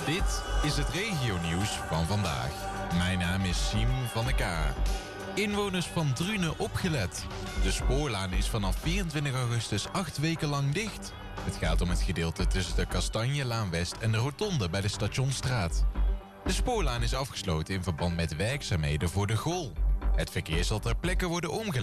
Dit is het regionieuws van vandaag. Mijn naam is Siem van der K. Inwoners van Drunen opgelet. De spoorlaan is vanaf 24 augustus 8 weken lang dicht. Het gaat om het gedeelte tussen de Kastanjelaan West en de rotonde bij de Stationsstraat. De spoorlaan is afgesloten in verband met werkzaamheden voor de GOL. Het verkeer zal ter plekke worden omgeleid.